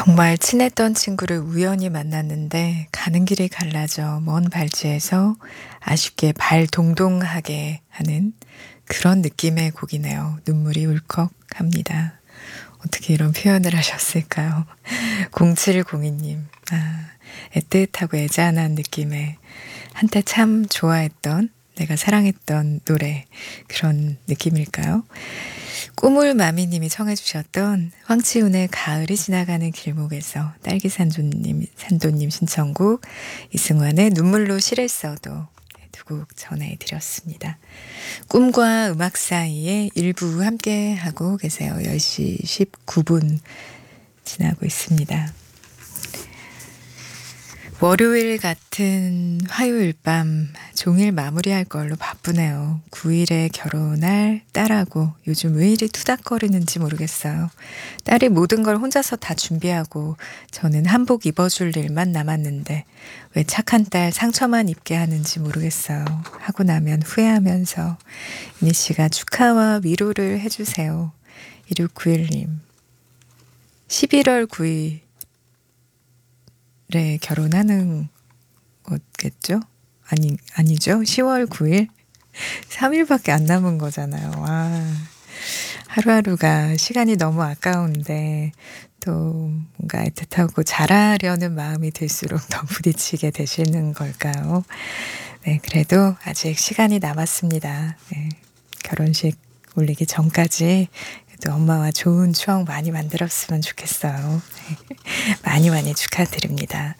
정말 친했던 친구를 우연히 만났는데 가는 길이 갈라져 먼 발치에서 아쉽게 발 동동하게 하는 그런 느낌의 곡이네요. 눈물이 울컥합니다. 어떻게 이런 표현을 하셨을까요? 0702님. 애틋하고 애잔한 느낌의 한때 참 좋아했던 내가 사랑했던 노래 그런 느낌일까요? 꾸물마미님이 청해 주셨던 황치훈의 가을이 지나가는 길목에서 산도님 신청곡 이승환의 눈물로 시를 써도 두 곡 전해드렸습니다. 꿈과 음악 사이에 일부 함께 하고 계세요. 10시 19분 지나고 있습니다. 월요일 같은 화요일 밤 종일 마무리할 걸로 바쁘네요. 9일에 결혼할 딸하고 요즘 왜 이리 투닥거리는지 모르겠어요. 딸이 모든 걸 혼자서 다 준비하고 저는 한복 입어줄 일만 남았는데 왜 착한 딸 상처만 입게 하는지 모르겠어요. 하고 나면 후회하면서 이니 씨가 축하와 위로를 해주세요. 2691님 11월 9일 네, 결혼하는 거겠죠? 아니죠? 10월 9일? 3일밖에 안 남은 거잖아요. 와, 하루하루가 시간이 너무 아까운데 또 뭔가 애틋하고 잘하려는 마음이 들수록 더 부딪히게 되시는 걸까요? 네, 그래도 아직 시간이 남았습니다. 네, 결혼식 올리기 전까지 또 엄마와 좋은 추억 많이 만들었으면 좋겠어요. 많이 많이 축하드립니다.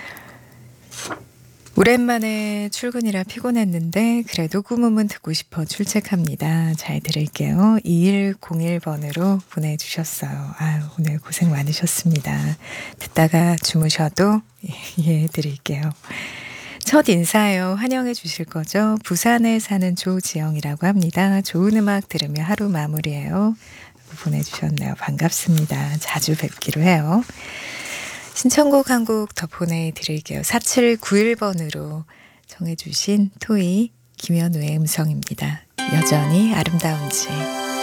오랜만에 출근이라 피곤했는데 그래도 꿈음은 듣고 싶어 출첵합니다. 잘 들을게요. 2101번으로 보내주셨어요. 아유, 오늘 고생 많으셨습니다. 듣다가 주무셔도 이해해드릴게요. 첫 인사예요. 환영해 주실 거죠? 부산에 사는 조지영이라고 합니다. 좋은 음악 들으며 하루 마무리해요. 보내주셨네요. 반갑습니다. 자주 뵙기로 해요. 신청곡 한 곡 더 보내드릴게요. 4791번으로 정해주신 토이 김현우의 음성입니다. 여전히 아름다운지.